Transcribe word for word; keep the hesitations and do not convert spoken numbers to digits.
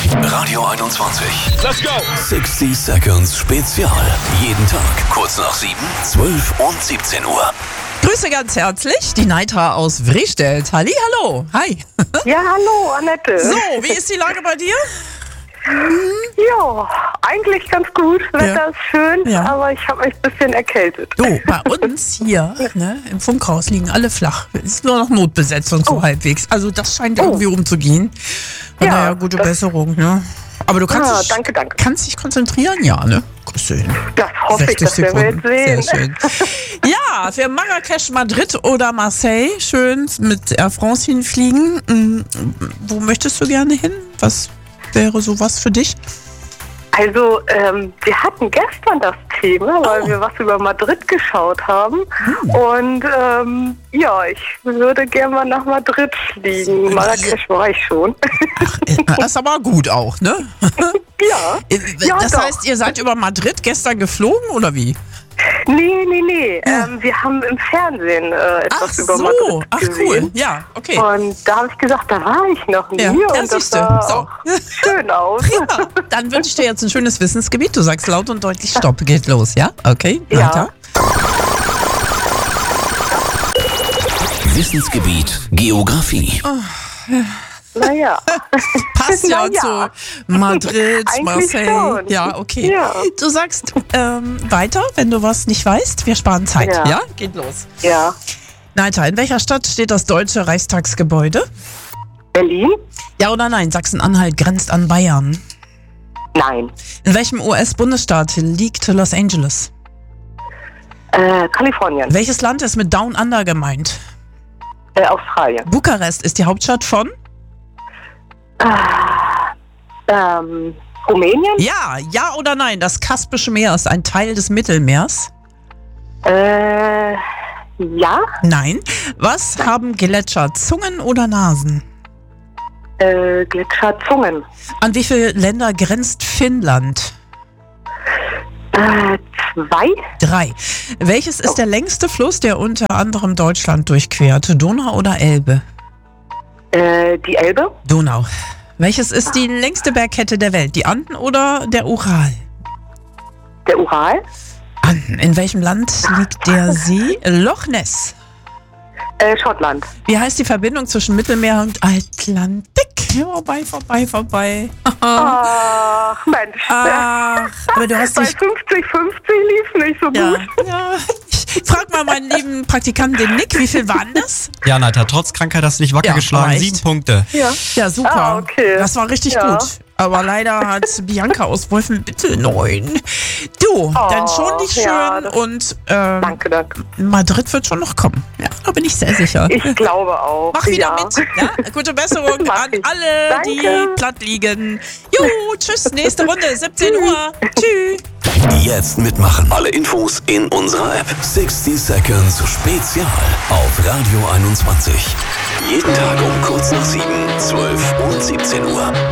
Radio einundzwanzig. Let's go! sixty Seconds Spezial. Jeden Tag kurz nach sieben, zwölf und siebzehn Uhr. Grüße ganz herzlich, die Neitra aus Wrestedt. Halli, hallo. Hi. Ja, hallo, Annette. So, wie ist die Lage bei dir? Ja, eigentlich ganz gut. Wetter Ja. ist schön, Ja. aber ich habe mich ein bisschen erkältet. Du, bei uns hier ne, im Funkhaus liegen alle flach. Es ist nur noch Notbesetzung so halbwegs. Also das scheint irgendwie umzugehen. Von Ja, daher gute das- Besserung. Ne? Aber du kannst, Ah, dich, danke, danke. kannst dich konzentrieren, ja, ne? Kriegst du hin. Das hoffe ich, das werden wir jetzt sehen. Sehr schön. Ja, für Marrakesch, Madrid oder Marseille schön mit Air France hinfliegen. Hm, wo möchtest du gerne hin? Was wäre sowas für dich? Also, ähm, wir hatten gestern das Thema, weil Oh. wir was über Madrid geschaut haben. Und ähm, ja, ich würde gerne mal nach Madrid fliegen. Marrakesch war ich schon. Das ist aber gut auch, ne? Ja. Ja, das doch. heißt, ihr seid über Madrid gestern geflogen oder wie? Nee, nee, nee. Ähm, wir haben im Fernsehen äh, etwas Ach über so, Madrid ach gesehen. cool. Ja, okay. Und da habe ich gesagt, da war ich noch nie Ja, und ja, das siehste. sah So. auch schön aus. Ja, dann wünsche ich dir jetzt ein schönes Wissensgebiet. Du sagst laut und deutlich Stopp. Geht los, ja? Okay, Ja. weiter. Wissensgebiet Geografie. Naja, Passt ja, Na ja. zu Madrid, Eigentlich Marseille. schon. Ja, okay. Ja. Du sagst ähm, weiter, wenn du was nicht weißt. Wir sparen Zeit, ja? Ja. Geht los. ja. Neita, in welcher Stadt steht das deutsche Reichstagsgebäude? Berlin? Ja oder nein? Sachsen-Anhalt grenzt an Bayern. Nein. In welchem U S-Bundesstaat liegt Los Angeles? Äh, Kalifornien? Welches Land ist mit Down Under gemeint? Äh, Australien? Bukarest ist die Hauptstadt von? Ähm, Rumänien? Ja, ja oder nein? Das Kaspische Meer ist ein Teil des Mittelmeers? Äh, ja. Nein. Was haben Gletscher? Zungen oder Nasen? Äh, Gletscherzungen? An wie viele Länder grenzt Finnland? Äh, zwei? Drei. Welches ist der längste Fluss, der unter anderem Deutschland durchquert? Donau oder Elbe? Äh, die Elbe? Donau. Welches ist die längste Bergkette der Welt? Die Anden oder der Ural? Der Ural? Anden. In welchem Land liegt der See? Loch Ness. Äh, Schottland? Wie heißt die Verbindung zwischen Mittelmeer und Atlantik? Ja, vorbei, vorbei, vorbei. Ach, Mensch. Ach, aber du hast Bei dich... fünfzig fünfzig lief nicht so Ja, gut. ja. Ich frag mal meinen lieben Praktikanten, den Nick, wie viel waren das? Ja, Neita, trotz Krankheit hast du dich wacker Ja, geschlagen. aber echt. Sieben Punkte. Ja. Ja, super. Ah, okay. Das war richtig Ja. gut. Aber leider hat Bianca aus Wolfenbüttel neun. Du, dann schon nicht schön ja, das- und ähm, Danke, danke. Madrid wird schon noch kommen. Ja, da bin ich sehr sicher. Ich glaube auch. Mach wieder ja. mit. Ja? Gute Besserung Mach an ich. alle, Danke. die platt liegen. Jo, tschüss, nächste Runde, siebzehn Uhr. Tschüss. Jetzt mitmachen. Alle Infos in unserer App. sixty Seconds Spezial auf Radio einundzwanzig. Jeden Tag um kurz nach sieben, zwölf und siebzehn Uhr.